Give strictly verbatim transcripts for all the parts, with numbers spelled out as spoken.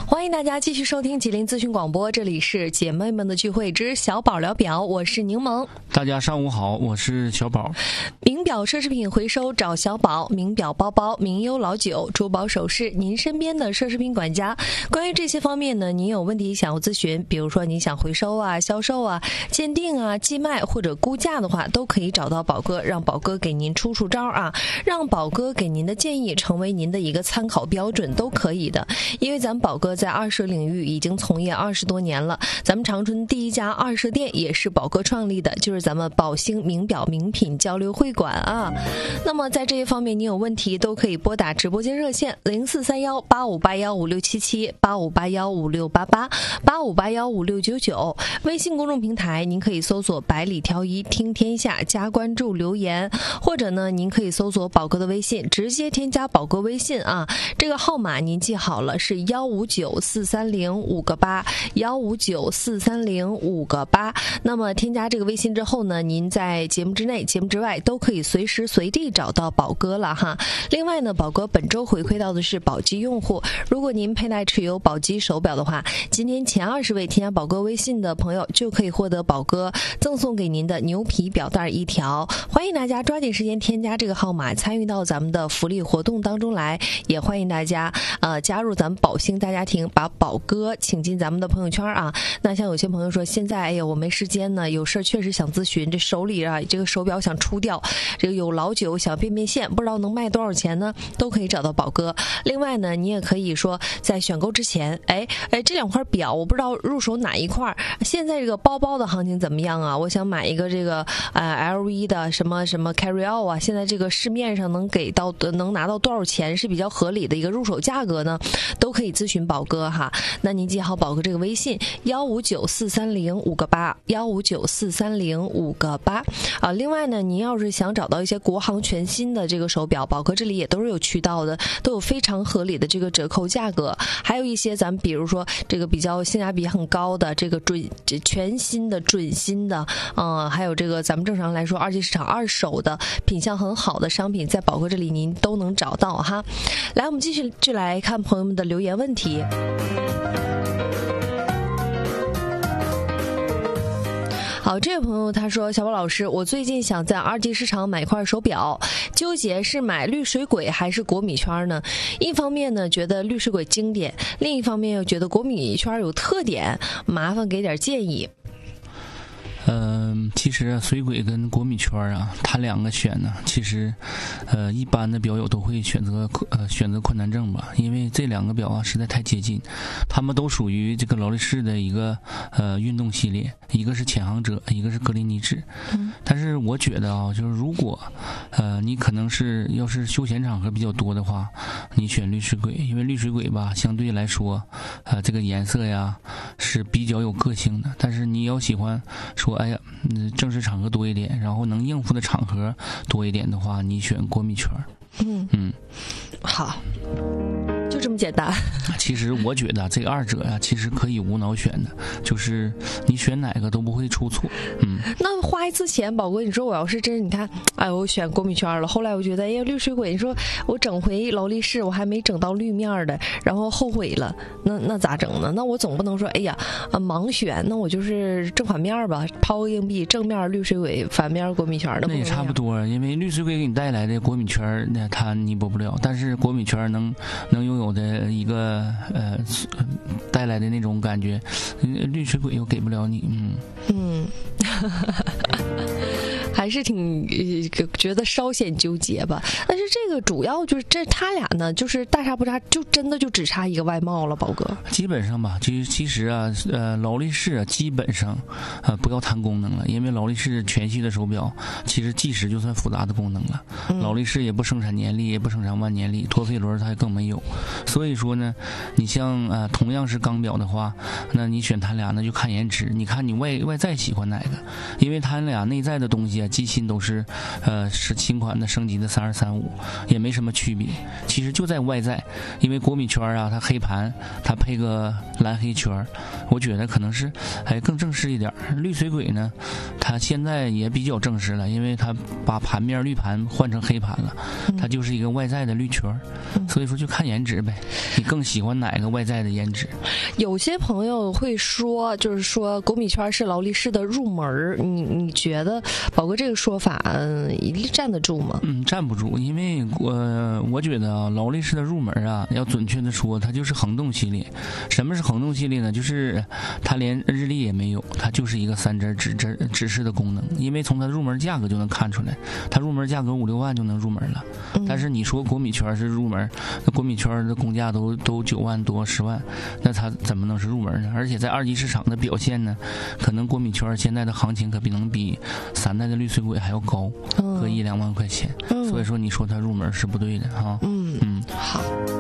欢迎大家继续收听吉林资讯广播，这里是姐妹们的聚会之小宝聊表，我是柠檬。 大家上午好，我是小宝。 名表奢侈品回收找小宝，名表包包、名优老九、珠宝首饰，您身边的奢侈品管家。关于这些方面呢，您有问题想要咨询，比如说你想回收啊、销售啊、鉴定啊、寄卖或者估价的话，都可以找到宝哥，让宝哥给您出出招啊，让宝哥给您的建议成为您的一个参考标准，都可以的。因为咱们宝哥在二手领域已经从业二十多年了，咱们长春第一家二手店也是宝哥创立的，就是咱们宝兴名表名品交流会馆啊。那么在这一方面你有问题都可以拨打直播间热线零四三幺八五八幺五六七七八五八幺五六八八八五八幺五六九九，微信公众平台您可以搜索百里挑一听天下加关注留言，或者呢您可以搜索宝哥的微信直接添加宝哥微信啊，这个号码您记好了是幺五九四三零五个八幺五九四三零五个八。那么添加这个微信之后呢，您在节目之内节目之外都可以随时随地找到宝哥了哈。另外呢，宝哥本周回馈到的是宝鸡用户，如果您佩戴持有宝鸡手表的话，今天前二十位添加宝哥微信的朋友就可以获得宝哥赠送给您的牛皮表带一条。欢迎大家抓紧时间添加这个号码，参与到咱们的福利活动当中来，也欢迎大家呃加入咱们宝兴大家庭，把宝哥请进咱们的朋友圈啊。那像有些朋友说现在哎呀我没时间呢，有事确实想咨询，这手里啊这个手表想出掉，这个有老酒想变变现，不知道能卖多少钱呢，都可以找到宝哥。另外呢，你也可以说在选购之前，哎哎这两块表我不知道入手哪一块，现在这个包包的行情怎么样啊？我想买一个这个呃 L V 的什么什么 Carry Out 啊，现在这个市面上能给到能拿到多少钱是比较合理的一个入手价格呢？都可以咨询宝哥哈。那您记好宝哥这个微信幺五九四三零五个八幺五九四三零五个八啊。另外呢，您要是想找到一些国行全新的这个手表，宝哥这里也都是有渠道的，都有非常合理的这个折扣价格。还有一些咱们比如说这个比较性价比很高的这个准全新的准新的，嗯、呃，还有这个咱们正常来说二级市场二手的品相很好的商品，在宝哥这里您都能找到哈。来，我们继续就来看朋友们的留言问题。好，这位朋友他说，小宝老师，我最近想在二级市场买块手表，纠结是买绿水鬼还是国米圈呢？一方面呢觉得绿水鬼经典，另一方面又觉得国米圈有特点，麻烦给点建议。 嗯、呃，其实啊，水鬼跟国米圈啊，它两个选呢，其实，呃，一般的表友都会选择呃选择困难症吧，因为这两个表啊实在太接近，他们都属于这个劳力士的一个呃运动系列，一个是潜航者，一个是格林尼治。嗯，但是我觉得啊，就是如果呃你可能是要是休闲场合比较多的话，你选绿水鬼，因为绿水鬼吧相对来说，呃这个颜色呀是比较有个性的，但是你要喜欢说。哎呀，正式场合多一点，然后能应付的场合多一点的话，你选国米圈。 嗯嗯，好，就这么简单。 其实我觉得这个二者呀、啊，其实可以无脑选的，就是你选哪个都不会出错。嗯， 那花一次钱，宝哥，你说我要是真，你看，哎，我选国米圈了，后来我觉得，哎呀，绿水鬼，你说我整回劳力士，我还没整到绿面的，然后后悔了，那那咋整呢？那我总不能说，哎呀，啊，盲选，那我就是正反面吧，抛个硬币，正面绿水鬼，反面国米圈的。 那也差不多，因为绿水鬼给你带来的国米圈，那它弥补不了，但是国米圈能能拥有的一个呃带来的那种感觉，绿水鬼又给不了你。嗯嗯。还是挺呃觉得稍显纠结吧，但是这个主要就是这他俩呢，就是大差不差，就真的就只差一个外貌了，宝哥。 基本上吧，其实其实啊，呃，劳力士啊，基本上，呃，不要谈功能了，因为劳力士全系的手表，其实计时就算复杂的功能了。嗯、劳力士也不生产年历，也不生产万年历，陀飞轮它更没有。所以说呢，你像呃同样是钢表的话，那你选它俩那就看颜值，你看你外外在喜欢哪个，因为它俩内在的东西啊。 机芯都是呃是新款的升级的三二三五，也没什么区别。其实就在外在，因为国米圈啊，它黑盘它配个蓝黑圈，我觉得可能是哎更正式一点。绿水鬼呢，它现在也比较正式了，因为它把盘面绿盘换成黑盘了，它就是一个外在的绿圈，所以说就看颜值呗，你更喜欢哪个外在的颜值？ 有些朋友会说，就是说国米圈是劳力士的入门，你你觉得宝哥这个说法嗯站得住吗？ 嗯，站不住，因为我、呃、我觉得啊，劳力士的入门啊，要准确的说，它就是恒动系列。什么是恒动系列呢？就是它连日历也没有，它就是一个三针指指指示的功能。因为从它入门价格就能看出来，它入门价格五六万就能入门了。但是你说国米圈是入门，那国米圈的工价都都九万多十万，那它怎么能是入门呢？而且在二级市场的表现呢，可能国米圈现在的行情可比能比三代的绿水鬼还要高，个一两万块钱。所以说你说它入门是不对的哈。 嗯嗯，好。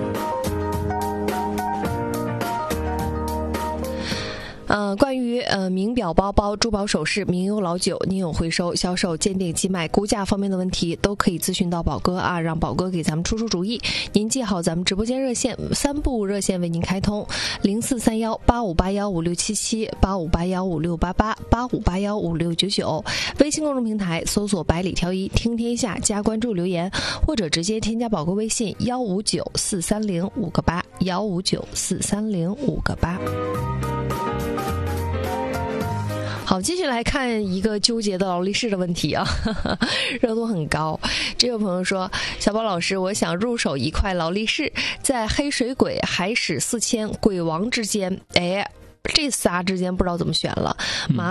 呃，关于呃名表、包包、珠宝首饰、名优老酒、宁有回收、销售、鉴定、寄卖、估价方面的问题，都可以咨询到宝哥啊，让宝哥给咱们出出主意。您记好咱们直播间热线，三部热线为您开通：零四三幺八五八幺五六七七、八五八幺五六八八、八五八幺五六九九。微信公众平台搜索“百里挑一听天下”，加关注留言，或者直接添加宝哥微信幺五九四三零五个八幺五九四三零五个八。好，继续来看一个纠结的劳力士的问题啊，呵呵，热度很高。这位朋友说：“小宝老师，我想入手一块劳力士，在黑水鬼、海史四千、鬼王之间，哎。”这仨之间不知道怎么选了，麻